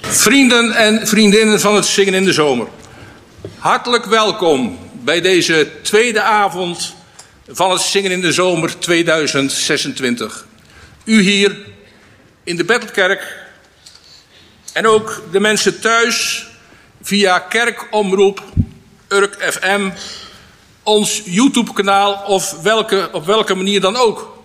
Vrienden en vriendinnen van het Zingen in de Zomer. Hartelijk welkom bij deze tweede avond van het Zingen in de Zomer 2026. U hier in de Bethelkerk en ook de mensen thuis via Kerkomroep, Urk FM, ons YouTube-kanaal of op welke manier dan ook